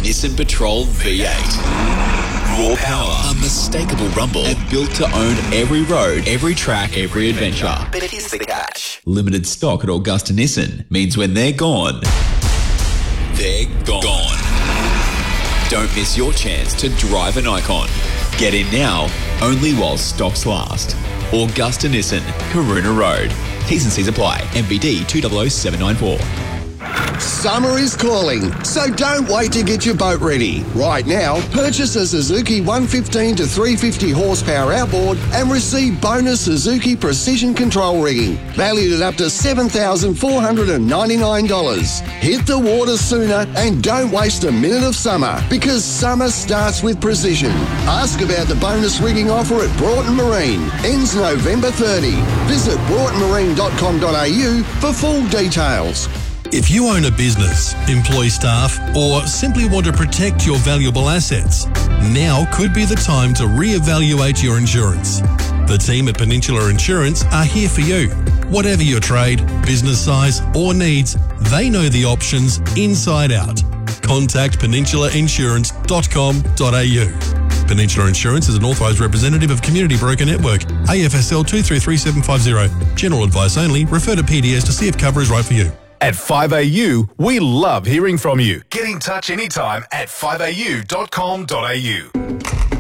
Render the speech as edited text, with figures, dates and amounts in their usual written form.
Nissan Patrol V8. Raw power, unmistakable rumble, and built to own every road, every track, every adventure. But here's the catch. Limited stock at Augusta Nissan means when they're gone, they're gone. Don't miss your chance to drive an icon. Get in now, only while stocks last. Augusta Nissan, Karuna Road. T's and C's apply. MVD 200794. Summer is calling, so don't wait to get your boat ready. Right now, purchase a Suzuki 115 to 350 horsepower outboard and receive bonus Suzuki Precision Control rigging, valued at up to $7,499. Hit the water sooner and don't waste a minute of summer, because summer starts with precision. Ask about the bonus rigging offer at Broughton Marine. Ends November 30. Visit broughtonmarine.com.au for full details. If you own a business, employ staff, or simply want to protect your valuable assets, now could be the time to re-evaluate your insurance. The team at Peninsula Insurance are here for you. Whatever your trade, business size, or needs, they know the options inside out. Contact peninsulainsurance.com.au. Peninsula Insurance is an authorised representative of Community Broker Network, AFSL 233750. General advice only. Refer to PDS to see if cover is right for you. At 5AU, we love hearing from you. Get in touch anytime at 5au.com.au.